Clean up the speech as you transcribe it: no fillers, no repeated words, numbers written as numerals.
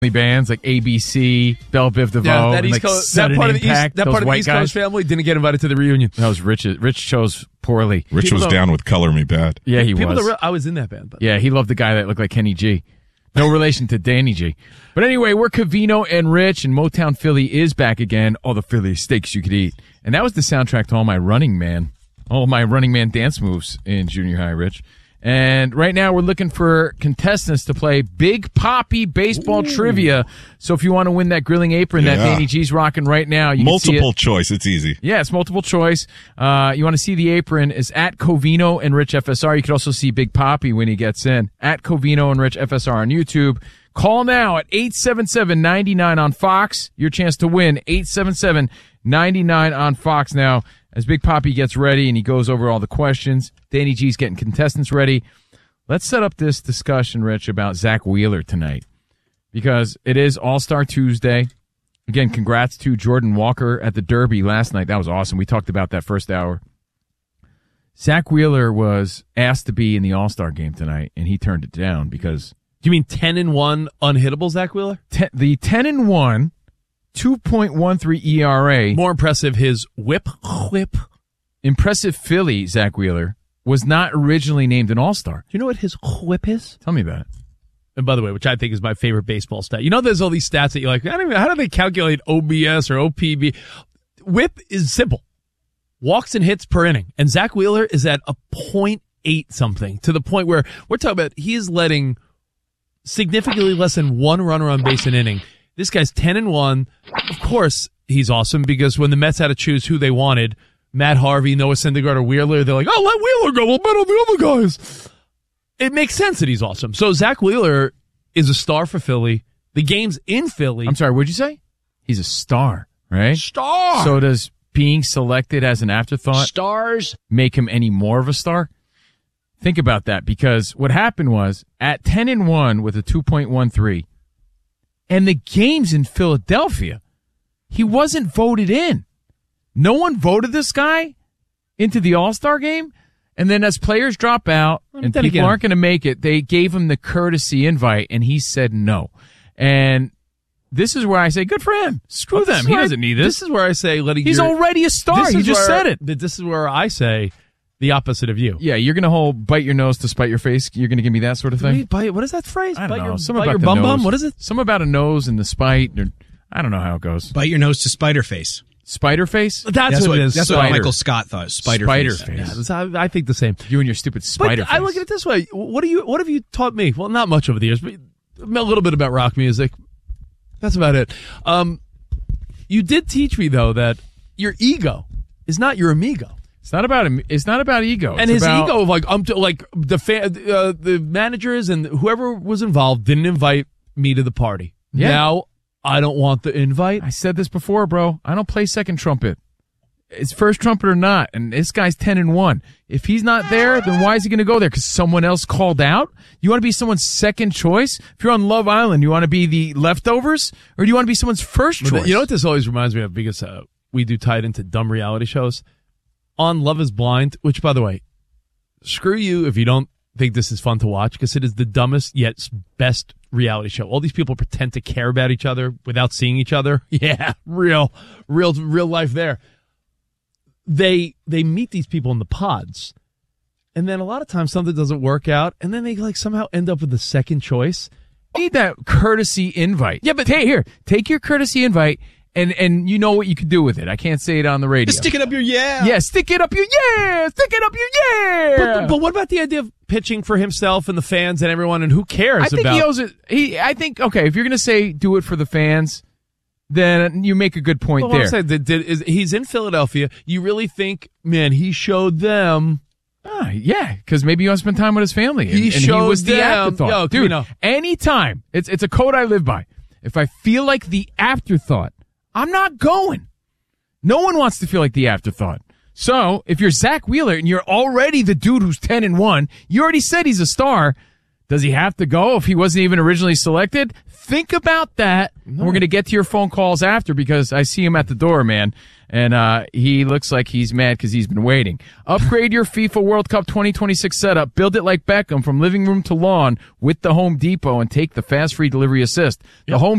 bands like ABC, Belle Biv DeVoe, Yeah, that and East like Coast, that part of the East Coast family didn't get invited to the reunion. That was Rich. Rich chose poorly. Rich was down with Color Me Bad. Yeah, he was. I was in that band. Yeah, he loved the guy that looked like Kenny G. No relation to Danny G. But anyway, we're Covino and Rich, and Motown Philly is back again. All the Philly steaks you could eat. And that was the soundtrack to all my Running Man dance moves in junior high, Rich. And right now we're looking for contestants to play Big Papi baseball trivia. So if you want to win that grilling apron that Danny G's rocking right now, you multiple can see it. Choice. It's easy. Yeah, it's multiple choice. You want to see the apron is at Covino and Rich FSR. You can also see Big Papi when he gets in at Covino and Rich FSR on YouTube. Call now at 877-99 on Fox. Your chance to win 877-99 on Fox now. As Big Papi gets ready and he goes over all the questions, Danny G's getting contestants ready. Let's set up this discussion, Rich, about Zach Wheeler tonight because it is All-Star Tuesday. Again, congrats to Jordan Walker at the Derby last night. That was awesome. We talked about that first hour. Zach Wheeler was asked to be in the All-Star game tonight, and he turned it down because... Do you mean 10-1 unhittable Zach Wheeler? The 10-1... 2.13 ERA. More impressive, his whip. Impressive Philly, Zach Wheeler, was not originally named an All-Star. Do you know what his whip is? Tell me about it. And by the way, which I think is my favorite baseball stat. You know there's all these stats that you're like, how do they calculate OBS or OPB? Whip is simple. Walks and hits per inning. And Zach Wheeler is at a .8 something, to the point where we're talking about he is letting significantly less than one runner on base an inning. This guy's 10-1. Of course, he's awesome because when the Mets had to choose who they wanted, Matt Harvey, Noah Syndergaard, or Wheeler, they're like, oh, let Wheeler go. We'll bet on the other guys. It makes sense that he's awesome. So Zach Wheeler is a star for Philly. The game's in Philly. I'm sorry, what'd you say? He's a star, right? Star. So does being selected as an afterthought Stars make him any more of a star? Think about that because what happened was at 10-1 with a 2.13, and the game's in Philadelphia, he wasn't voted in. No one voted this guy into the All-Star game. And then as players drop out and people aren't going to make it, they gave him the courtesy invite, and he said no. And this is where I say, good for him. Screw them. He doesn't need this. This is where I say, he's already a star. You just said it. This is where I say the opposite of you. Yeah, you're going to bite your nose to spite your face. You're going to give me that sort of thing? What is that phrase? I don't know. Bite your bum bum? What is it? Something about a nose and the spite. I don't know how it goes. Bite your nose to spider face. Spider face? That's what it is. That's what Michael Scott thought. Spider face. Yeah, I think the same. You and your stupid spider face. I look at it this way. What have you taught me? Well, not much over the years, but a little bit about rock music. That's about it. You did teach me though that your ego is not your amigo. It's not about ego. And his ego of the managers and whoever was involved didn't invite me to the party. Yeah. Now I don't want the invite. I said this before, bro. I don't play second trumpet. It's first trumpet or not. And this guy's 10-1. If he's not there, then why is he going to go there? Because someone else called out? You want to be someone's second choice? If you're on Love Island, you want to be the leftovers? Or do you want to be someone's first choice? You know what this always reminds me of? Because we do tie it into dumb reality shows. On Love is Blind, which, by the way, screw you if you don't think this is fun to watch, because it is the dumbest yet best reality show. All these people pretend to care about each other without seeing each other. Yeah, real life there. They meet these people in the pods, and then a lot of times something doesn't work out, and then they somehow end up with the second choice. You need that courtesy invite. Yeah, but take your courtesy invite. And you know what you could do with it. I can't say it on the radio. Just stick it up your yeah. Yeah, stick it up your yeah. Stick it up your yeah. But what about the idea of pitching for himself and the fans and everyone, and who cares? I think he owes it. I think, okay, if you're going to say do it for the fans, then you make a good point there. I'm saying, he's in Philadelphia. You really think, man, he showed them... Yeah, because maybe you want to spend time with his family. He was the afterthought. Yo, dude, anytime. It's a code I live by. If I feel like the afterthought, I'm not going. No one wants to feel like the afterthought. So, if you're Zach Wheeler and you're already the dude who's 10-1, you already said he's a star. Does he have to go if he wasn't even originally selected? Think about that. No. We're going to get to your phone calls after, because I see him at the door, man. And he looks like he's mad because he's been waiting. Upgrade your FIFA World Cup 2026 setup. Build it like Beckham from living room to lawn with the Home Depot, and take the fast free delivery assist. The Home